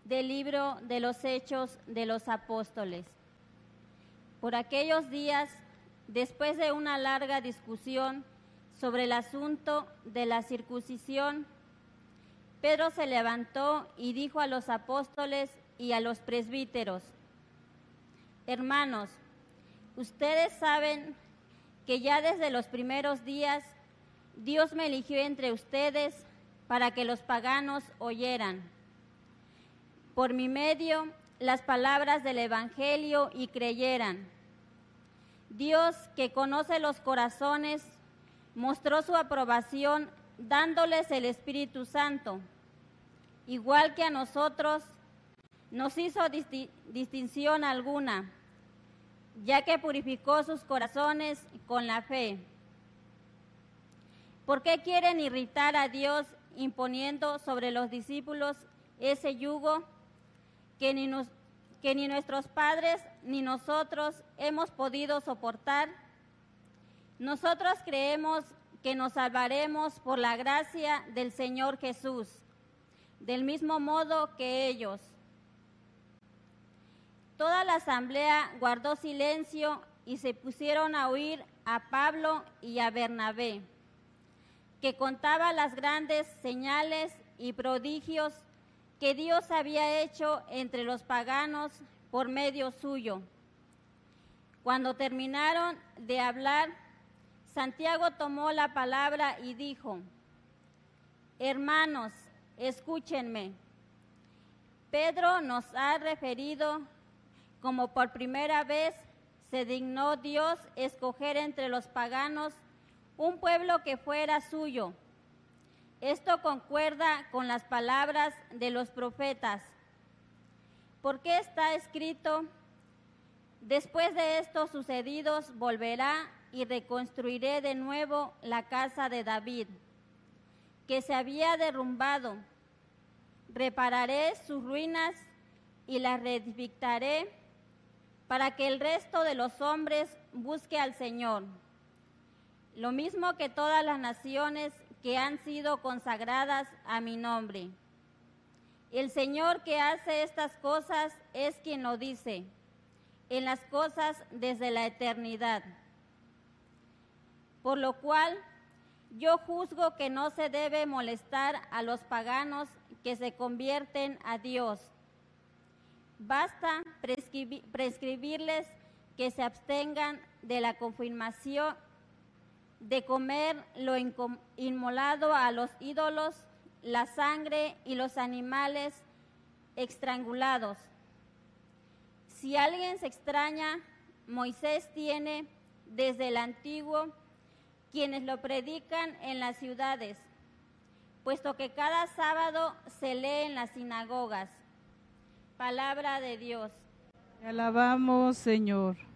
del libro de los Hechos de los Apóstoles. Por aquellos días, después de una larga discusión sobre el asunto de la circuncisión, Pedro se levantó y dijo a los apóstoles y a los presbíteros: Hermanos, ustedes saben que ya desde los primeros días Dios me eligió entre ustedes para que los paganos oyeran por mi medio las palabras del Evangelio y creyeran. Dios, que conoce los corazones, mostró su aprobación dándoles el Espíritu Santo, igual que a nosotros, nos hizo distinción alguna, ya que purificó sus corazones con la fe. ¿Por qué quieren irritar a Dios imponiendo sobre los discípulos ese yugo que ni nuestros padres ni nosotros hemos podido soportar? Nosotros creemos que nos salvaremos por la gracia del Señor Jesús, del mismo modo que ellos. Toda la asamblea guardó silencio y se pusieron a oír a Pablo y a Bernabé, que contaba las grandes señales y prodigios que Dios había hecho entre los paganos por medio suyo. Cuando terminaron de hablar, Santiago tomó la palabra y dijo: Hermanos, escúchenme. Pedro nos ha referido como por primera vez se dignó Dios escoger entre los paganos un pueblo que fuera suyo. Esto concuerda con las palabras de los profetas, porque está escrito: después de estos sucedidos volverá y reconstruiré de nuevo la casa de David, que se había derrumbado. Repararé sus ruinas y las reedificaré, para que el resto de los hombres busque al Señor, lo mismo que todas las naciones que han sido consagradas a mi nombre. El Señor que hace estas cosas es quien lo dice, en las cosas desde la eternidad. Por lo cual, yo juzgo que no se debe molestar a los paganos que se convierten a Dios. Basta prescribirles que se abstengan de la confirmación, de comer lo inmolado a los ídolos, la sangre y los animales estrangulados. Si alguien se extraña, Moisés tiene desde el antiguo quienes lo predican en las ciudades, puesto que cada sábado se lee en las sinagogas. Palabra de Dios. Te alabamos, Señor.